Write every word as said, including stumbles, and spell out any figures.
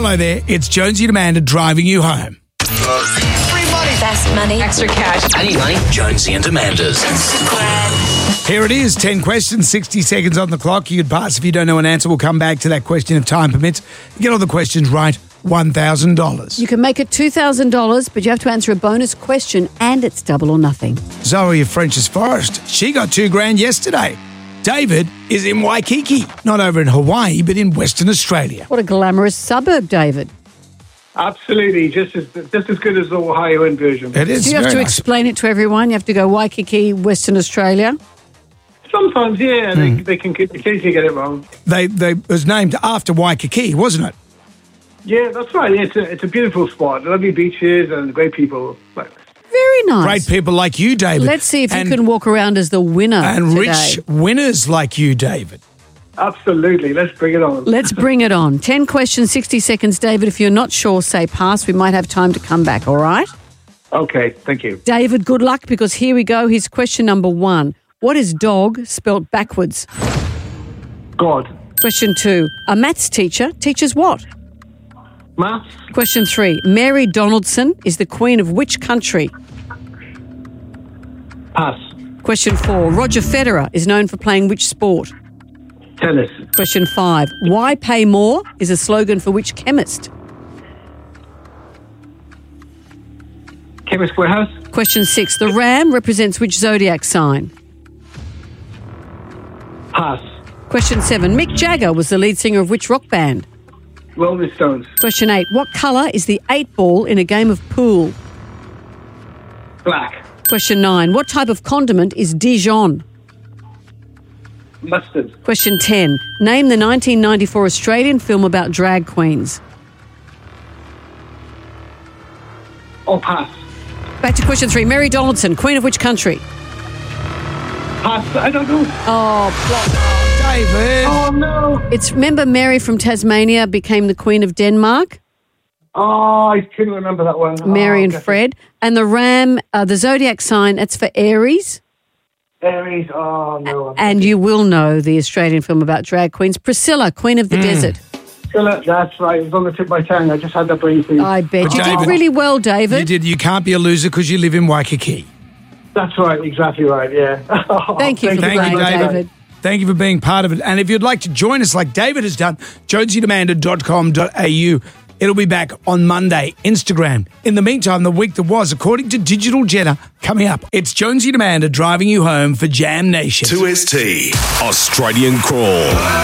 Hello there, it's Jonesy and Amanda driving you home. Free money. Best money. Extra cash. I need money. Jonesy and Amanda's. Here it is, ten questions, sixty seconds on the clock. You could pass if you don't know an answer. We'll come back to that question if time permits. You get all the questions right, one thousand dollars. You can make it two thousand dollars, but you have to answer a bonus question and it's double or nothing. Zoe of French's Forest, she got two grand yesterday. David is in Waikiki, not over in Hawaii, but in Western Australia. What a glamorous suburb, David. Absolutely, just as just as good as the Ohio inversion. It is. Do you have very to nice. explain it to everyone? You have to go Waikiki, Western Australia? Sometimes, yeah, they, they can occasionally get it wrong. They, they it was named after Waikiki, wasn't it? Yeah, that's right. It's a, it's a beautiful spot. Lovely beaches and great people. But Very nice. Great people like you, David. Let's see if and, you can walk around as the winner And today. rich winners like you, David. absolutely, let's bring it on. Let's bring it on. ten questions, sixty seconds. David, if you're not sure, say pass. We might have time to come back, all right? Okay, thank you. David, good luck because here we go. Here's question number one. What is dog spelt backwards? God. Question two. A maths teacher teaches what? Maths. Question three. Mary Donaldson is the queen of which country? Pass. Question four. Roger Federer is known for playing which sport? Tennis. Question five. Why pay more is a slogan for which chemist? Chemist Warehouse. Question six. The ram represents which zodiac sign? Pass. Question seven. Mick Jagger was the lead singer of which rock band? Rolling Stones. Question eight. What colour is the eight ball in a game of pool? Black. Question nine. What type of condiment is Dijon? Mustard. Question ten. Name the nineteen ninety-four Australian film about drag queens. Oh, pass. Back to question three. Mary Donaldson, queen of which country? Pass. I don't know. Oh, David. Oh, no. it's remember Mary from Tasmania became the queen of Denmark? Oh, I couldn't remember that one. Mary oh, and okay. Fred. And the ram, uh, the zodiac sign, that's for Aries. Aries. Oh, no. And you will know the Australian film about drag queens. Priscilla, queen of the desert. That's right. It was on the tip of my tongue. I just had that brain freeze. I bet. But You David- did really well, David. You did. You can't be a loser because you live in Waikiki. That's right. Exactly right. Yeah. Thank you for Thank playing, you, David. David. Thank you for being part of it. And if you'd like to join us like David has done, jonesy and amanda dot com dot a u. It'll be back on Monday, Instagram. In the meantime, the week that was, according to Digital Jenna, coming up, it's Jonesy and Amanda driving you home for Jam Nation. two S T Australian Crawl.